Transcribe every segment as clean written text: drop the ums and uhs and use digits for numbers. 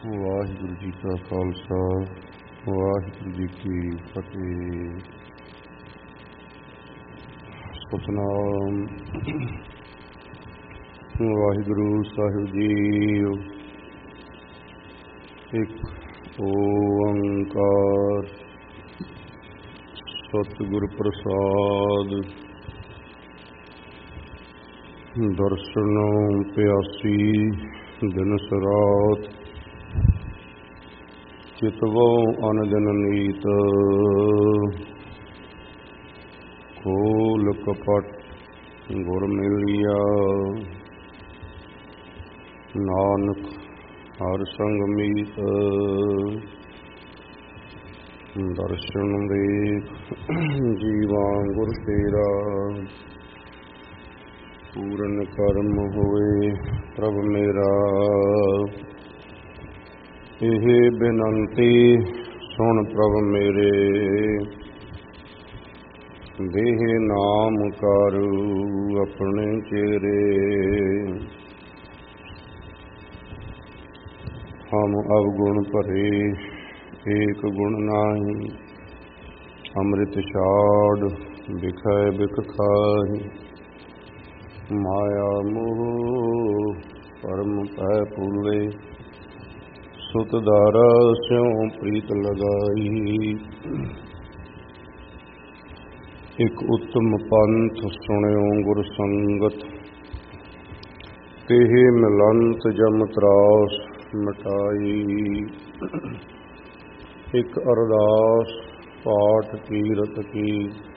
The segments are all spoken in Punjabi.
ਵਾਹਿਗੁਰੂ ਜੀ ਕਾ ਖਾਲਸਾ, ਵਾਹਿਗੁਰੂ ਜੀ ਕੀ ਫਤਿਹ। ਸਤਿਨਾਮ ਵਾਹਿਗੁਰੂ ਸਾਹਿਬ ਜੀਓ। ਇੱਕ ਓੰਕਾਰ ਸਤਿਗੁਰ ਪ੍ਰਸਾਦ। ਦਰਸ਼ਨੋਂ ਪਿਆਸੀ ਦਿਨਸ ਰਾਤ, ਚਿਤਵੋ ਅਨਦਿਨ ਨੀਤ। ਖੋਲ ਕਪਟ ਗੁਰ ਮਿਲਿਆ, ਨਾਨਕ ਹਰ ਸੰਗ ਮੀਤ। ਦਰਸ਼ਨ ਦੇਖ ਜੀਵਾ ਗੁਰ ਤੇਰਾ, ਪੂਰਨ ਕਰਮ ਹੋਏ ਪ੍ਰਭ ਮੇਰਾ। ਇਹ ਬੇਨੰਤੀ ਸੁਣ ਪ੍ਰਭ ਮੇਰੇ, ਦੇਹ ਨਾਮ ਕਾਰੂ ਆਪਣੇ ਚੇਰੇ। ਹਮ ਅਵਗੁਣ ਭਰੇ ਏਕ ਗੁਣ ਨਾਹੀ, ਅੰਮ੍ਰਿਤ ਛਾੜ ਬਿਖੈ ਬਿਖ ਖਾਹੀ। ਮਾਇਆ ਮੋਹ ਪਰਮ ਪੈ ਭੂਲੇ, ਸੁਤ ਦਾਰਾ ਸਿਉ ਪ੍ਰੀਤ ਲਗਾਈ। ਇਕ ਉੱਤਮ ਪੰਥ ਸੁਣਿਓ ਗੁਰ ਸੰਗਤ, ਤੇਹ ਮਿਲੰਤ ਜਮ ਤਰਾਸ ਮਿਟਾਈ। ਇਕ ਅਰਦਾਸ ਪਾਠ ਕੀਰਤ ਕੀ,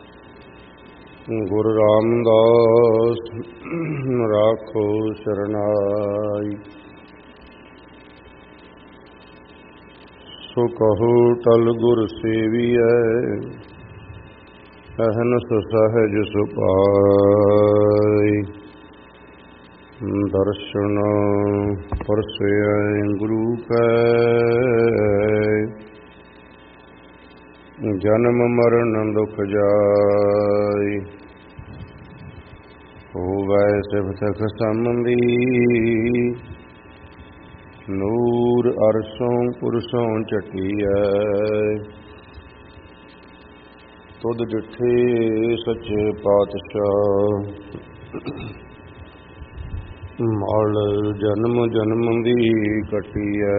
ਗੁਰੂ ਰਾਮਦਾਸ ਰਾਖੋ ਸ਼ਰਨਾਈ। ਸੋ ਕਹੋ ਟਲ ਗੁਰ ਸੇਵੀਐ, ਅਹਨਸ ਸਹਿਜ ਸੁਭਾਈ। ਦਰਸ਼ਨ ਪਰਸੈ ਗੁਰੂ ਕੈ, ਜਨਮ ਮਰਨ ਦੁਖ ਜਾਈ। ਹੋਵੈ ਸਿਫਤਿ ਖਸਮੰਦੀ, ਨੂਰ ਅਰਸੋਂ ਪੁਰਸੋਂ ਝਟੀਐ। ਤੁਧ ਡਿਠੇ ਸੱਚੇ ਪਾਤਸ਼ਾਹ, ਮਲ ਜਨਮ ਜਨਮ ਦੀ ਕੱਟੀਐ।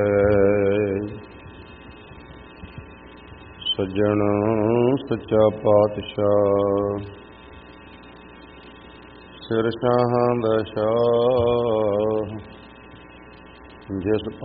ਸੱਜਣ ਸੱਚਾ ਪਾਤਸ਼ਾਹ, ਸਿਰ ਸ਼ਾਹਾਂ ਦਾ ਸ਼ਾਹ। ਜਿਸ